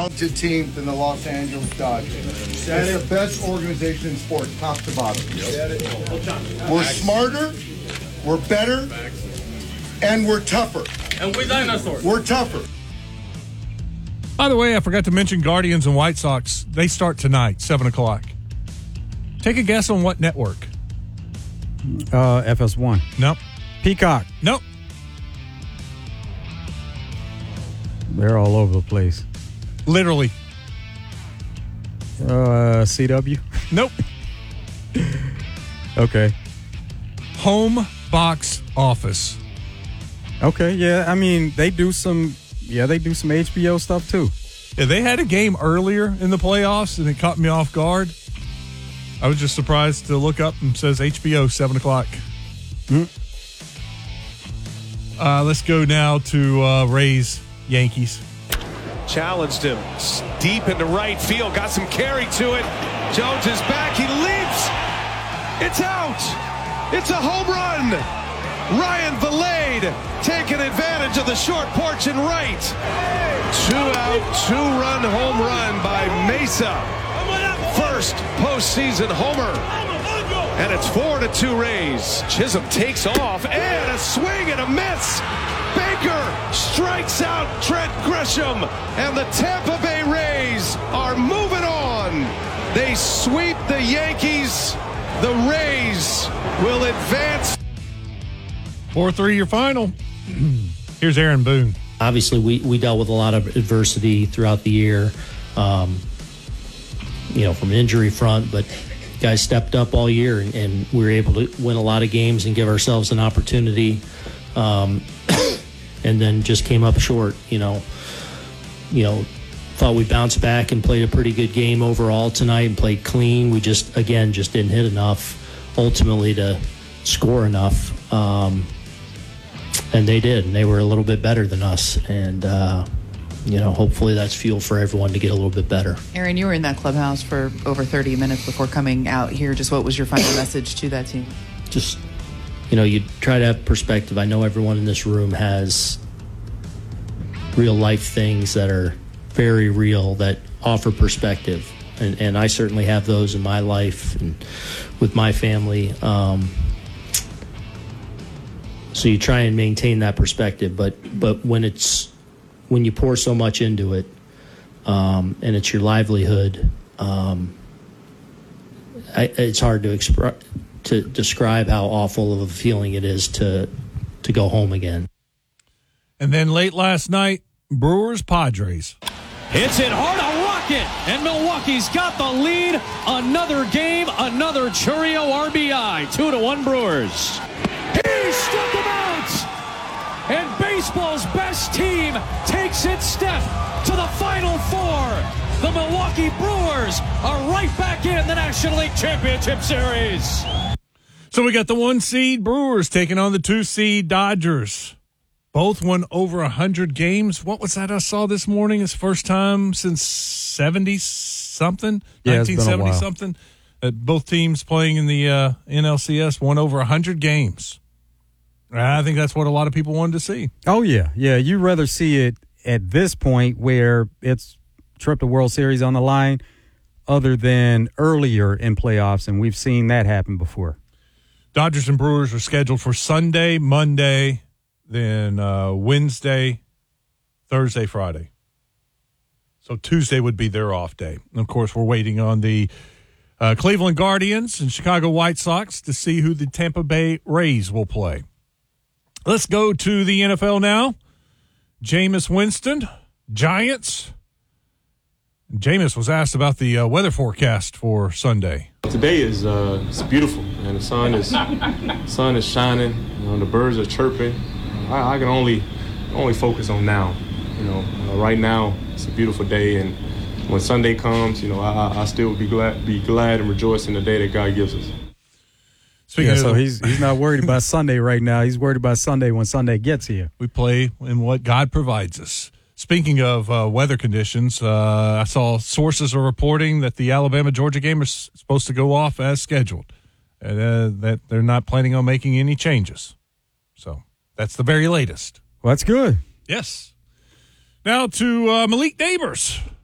talented team than the Los Angeles Dodgers. It's the best organization in sports, top to bottom. We're smarter, we're better, and we're tougher. And we're dinosaurs. We're tougher. By the way, I forgot to mention Guardians and White Sox. They start tonight, 7 o'clock. Take a guess on what network? FS1. Nope. Peacock. Nope. They're all over the place. Literally. CW. Nope. Okay. Home Box Office. Okay, yeah. I mean, they do some HBO stuff too. Yeah, they had a game earlier in the playoffs, and it caught me off guard. I was just surprised to look up and says HBO, 7 o'clock. Let's go now to Rays, Yankees. Challenged him deep into right field. Got some carry to it. Jones is back. He leaps. It's out. It's a home run. Ryan Valade taking advantage of the short porch and right. 2-out, 2-run home run by Mesa. First postseason homer. And it's 4-2 Rays. Chisholm takes off and a swing and a miss. Baker strikes out Trent Grisham. And the Tampa Bay Rays are moving on. They sweep the Yankees. The Rays will advance. 4-3 your final. Here's Aaron Boone. Obviously, we dealt with a lot of adversity throughout the year, from injury front, but guys stepped up all year and we were able to win a lot of games and give ourselves an opportunity, and then just came up short. Thought we bounced back and played a pretty good game overall tonight and played clean. We just didn't hit enough ultimately to score enough. And they did, and they were a little bit better than us. And, hopefully that's fuel for everyone to get a little bit better. Aaron, you were in that clubhouse for over 30 minutes before coming out here. Just what was your final message to that team? Just, you try to have perspective. I know everyone in this room has real life things that are very real that offer perspective. And I certainly have those in my life and with my family. So you try and maintain that perspective, but when you pour so much into it, and it's your livelihood, it's hard to describe how awful of a feeling it is to go home again. And then late last night, Brewers Padres. Hits it hard, a rocket, and Milwaukee's got the lead. Another game, another Churio RBI. 2-1 Brewers. He struck him out, and baseball's best team takes its step to the Final Four. The Milwaukee Brewers are right back in the National League Championship Series. So we got the 1 seed Brewers taking on the 2 seed Dodgers. Both won over 100 games. What was that I saw this morning? It's first time since 70-something, 1970-something. Both teams playing in the NLCS won over 100 games. I think that's what a lot of people wanted to see. Oh, yeah. Yeah, you'd rather see it at this point where it's trip to World Series on the line other than earlier in playoffs, and we've seen that happen before. Dodgers and Brewers are scheduled for Sunday, Monday, then Wednesday, Thursday, Friday. So Tuesday would be their off day. And, of course, we're waiting on the Cleveland Guardians and Chicago White Sox to see who the Tampa Bay Rays will play. Let's go to the NFL now. Jameis Winston, Giants. Jameis was asked about the weather forecast for Sunday. Today is it's beautiful, and the sun is shining. The birds are chirping. I can only focus on now. Right now it's a beautiful day, and when Sunday comes, I still be glad and rejoice in the day that God gives us. So he's not worried about Sunday right now. He's worried about Sunday when Sunday gets here. We play in what God provides us. Speaking of weather conditions, I saw sources are reporting that the Alabama-Georgia game is supposed to go off as scheduled, that they're not planning on making any changes. So that's the very latest. Well, that's good. Yes. Now to Malik Nabers.